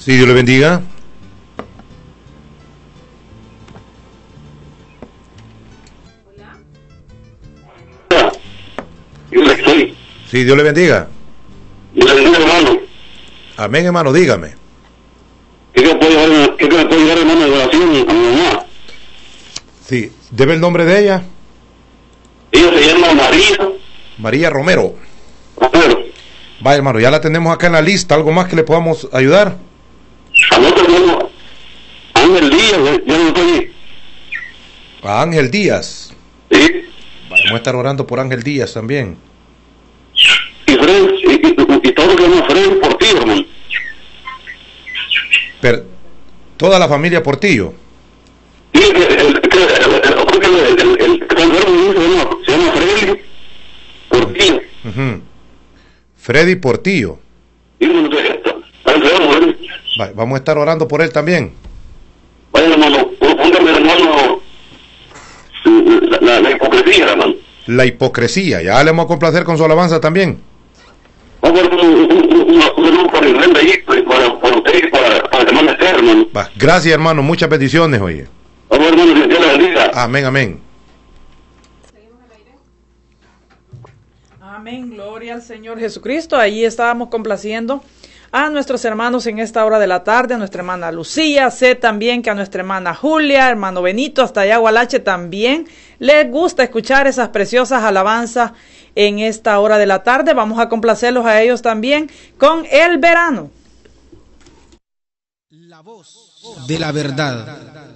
Sí, Dios le bendiga. Sí, Dios le bendiga. Dios le bendiga, hermano. Amén, hermano, dígame. ¿Qué me puede llevar, hermano, de oración a mi mamá? Sí, debe el nombre de ella. Ella se llama María. María Romero. Romero. Vaya, hermano, ya la tenemos acá en la lista. ¿Algo más que le podamos ayudar? Anota, hermano. Ángel Díaz, yo no estoy. A Ángel Díaz. Sí. Vamos a estar orando por Ángel Díaz también. Y Fred, y todo lo que llama Fred Portillo, hermano. Pero, toda la familia Portillo. Y el se llama Freddy Portillo. Freddy Portillo. Vamos a estar orando por él también. Vaya, hermano, póngame, hermano, la hipocresía, hermano. La hipocresía, ya le vamos a complacer con su alabanza también. Vamos a ver un para el rey ahí, para usted y para el hermano Esther, hermano. Gracias, hermano, muchas bendiciones, oye. Vamos, hermano, que Dios le bendiga. Amén, amén. Amén, gloria al Señor Jesucristo. Ahí estábamos complaciendo a nuestros hermanos en esta hora de la tarde, a nuestra hermana Lucía, sé también que a nuestra hermana Julia, hermano Benito, hasta allá Gualache también les gusta escuchar esas preciosas alabanzas en esta hora de la tarde. Vamos a complacerlos a ellos también con El Verano. La voz de la verdad.